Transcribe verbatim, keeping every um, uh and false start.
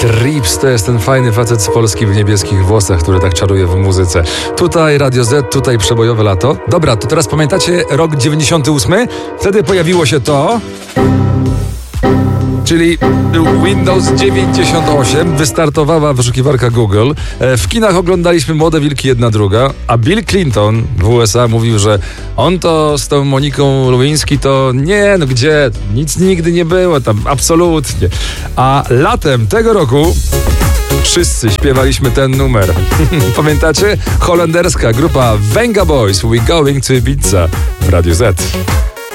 Trips to jest ten fajny facet z Polski w niebieskich włosach, który tak czaruje w muzyce. Tutaj Radio Z, tutaj przebojowe lato. Dobra, to teraz pamiętacie rok dziewięćdziesiąty ósmy? Wtedy pojawiło się to... Czyli Windows dziewięćdziesiąt osiem, wystartowała wyszukiwarka Google. W kinach oglądaliśmy Młode Wilki jedna druga, a Bill Clinton w U S A mówił, że on to z tą Moniką Lewinsky to nie, no gdzie, nic nigdy nie było tam, absolutnie. A latem tego roku wszyscy śpiewaliśmy ten numer. Pamiętacie? Holenderska grupa Venga Boys, We Going to Ibiza w Radiu Z.